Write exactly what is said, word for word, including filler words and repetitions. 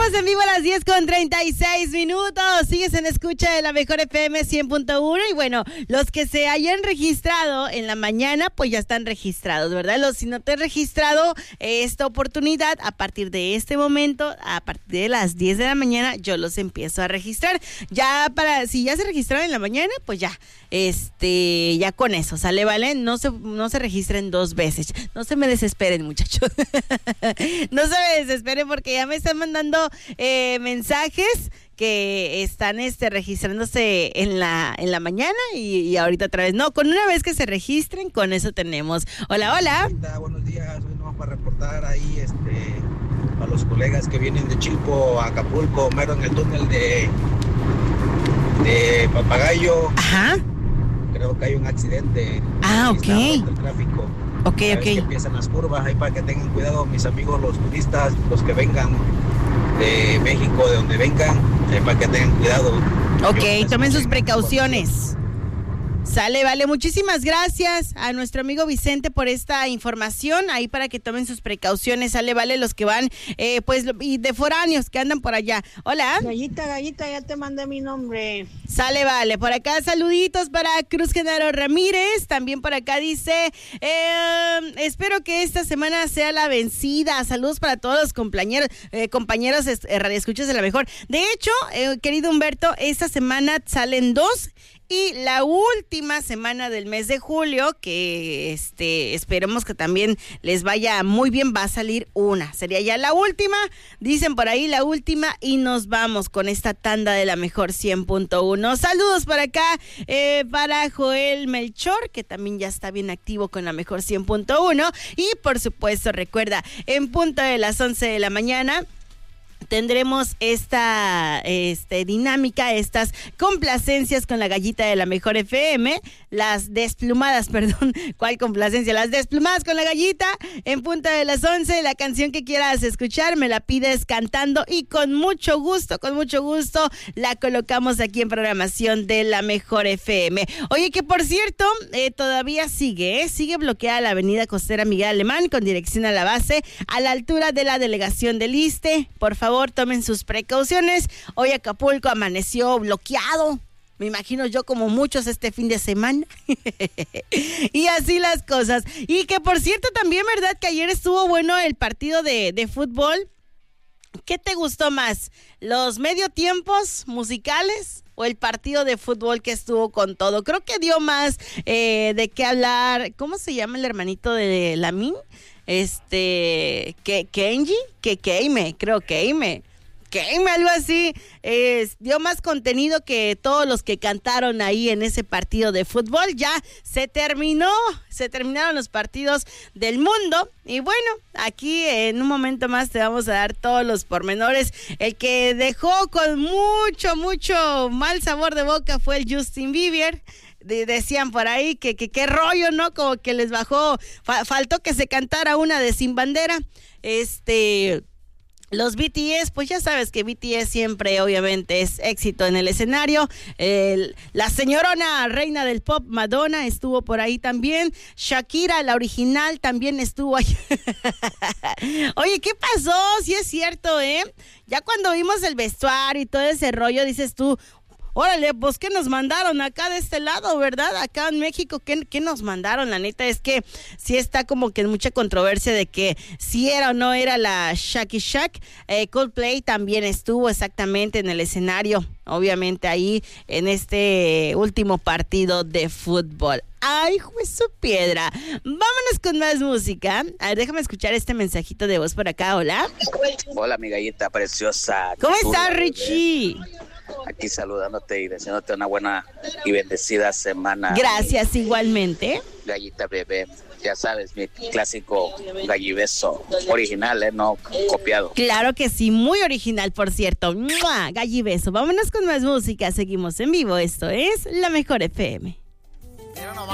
Seguimos en vivo a las diez con treinta y seis minutos. Sigues en escucha de la mejor F M cien punto uno. Y bueno, los que se hayan registrado en la mañana, pues ya están registrados, ¿verdad? Los si no te has registrado, eh, esta oportunidad, a partir de este momento, a partir de las diez de la mañana, yo los empiezo a registrar. Ya para, si ya se registraron en la mañana, pues ya, este, ya con eso, ¿sale? ¿Vale? No se, no se registren dos veces. No se me desesperen, muchachos. No se me desesperen porque ya me están mandando eh, mensajes que están este registrándose en la en la mañana y, y ahorita otra vez. No, con una vez que se registren, con eso tenemos. Hola, hola. Buenos días, hoy nos vamos para reportar ahí este a los colegas que vienen de Chilpo a Acapulco, mero en el túnel de de Papagayo. Ajá. Creo que hay un accidente. Ah, ok. El tráfico. Ok, Cada ok. vez que empiezan las curvas, ahí para que tengan cuidado mis amigos los turistas, los que vengan de México, de donde vengan, ahí para que tengan cuidado. Ok, Yo, tomen sus en precauciones. Sale, vale, muchísimas gracias a nuestro amigo Vicente por esta información, ahí para que tomen sus precauciones, sale, vale, los que van, eh, pues, y de foráneos que andan por allá. Hola. Gallita, Gallita, ya te mandé mi nombre. Sale, vale, por acá saluditos para Cruz Genaro Ramírez, también por acá dice, eh, espero que esta semana sea la vencida, saludos para todos los compañeros, eh, compañeros eh, radioescuchas de la mejor. De hecho, eh, querido Humberto, esta semana salen dos. Y la última semana del mes de julio, que este esperemos que también les vaya muy bien, va a salir una. Sería ya la última, dicen por ahí la última, y nos vamos con esta tanda de la mejor cien punto uno. Saludos por acá eh, para Joel Melchor, que también ya está bien activo con la mejor cien punto uno. Y por supuesto, recuerda, en punto de las once de la mañana, tendremos esta este, dinámica, estas complacencias con la gallita de la mejor F M, las desplumadas, perdón, ¿cuál complacencia? Las desplumadas con la gallita, en punto de las once, la canción que quieras escuchar, me la pides cantando y con mucho gusto, con mucho gusto, la colocamos aquí en programación de la mejor F M. Oye, que por cierto, eh, todavía sigue, ¿eh? sigue bloqueada la avenida costera Miguel Alemán con dirección a la base, a la altura de la delegación del Iste. Por favor, tomen sus precauciones. Hoy Acapulco amaneció bloqueado, me imagino yo como muchos este fin de semana. Y así las cosas. Y que por cierto también, ¿verdad? Que ayer estuvo bueno el partido de, de fútbol. ¿Qué te gustó más? ¿Los medio tiempos musicales o el partido de fútbol que estuvo con todo? Creo que dio más eh, de qué hablar. ¿Cómo se llama el hermanito de Lamin? Este, que Kenji, que Keime, creo Keime, Keime, algo así, eh, dio más contenido que todos los que cantaron ahí en ese partido de fútbol. Ya se terminó, se terminaron los partidos del mundo y bueno, aquí en un momento más te vamos a dar todos los pormenores. El que dejó con mucho, mucho mal sabor de boca fue el Justin Bieber. De, decían por ahí que que qué rollo, ¿no? Como que les bajó, fa, faltó que se cantara una de Sin Bandera. Este, los B T S, pues ya sabes que B T S siempre obviamente es éxito en el escenario. El, la señorona reina del pop, Madonna, estuvo por ahí también. Shakira, la original, también estuvo ahí. Oye, ¿qué pasó? Sí es cierto, ¿eh? Ya cuando vimos el vestuario y todo ese rollo, dices tú, órale, pues, ¿qué nos mandaron acá de este lado, verdad? Acá en México, ¿qué, qué nos mandaron? La neta es que sí está como que en mucha controversia de que si era o no era la Shaki Shack. Eh, Coldplay también estuvo exactamente en el escenario, obviamente ahí en este último partido de fútbol. Ay, juez su piedra. Vámonos con más música. A ver, déjame escuchar este mensajito de voz por acá. Hola. Hola, mi gallita preciosa. ¿Cómo estás, Richie? Aquí saludándote y deseándote una buena y bendecida semana. Gracias, igualmente. Gallita bebé, ya sabes, mi clásico gallibeso, original, ¿eh? No copiado. Claro que sí, muy original, por cierto. ¡Mua! Gallibeso. Vámonos con más música, seguimos en vivo. Esto es La Mejor F M.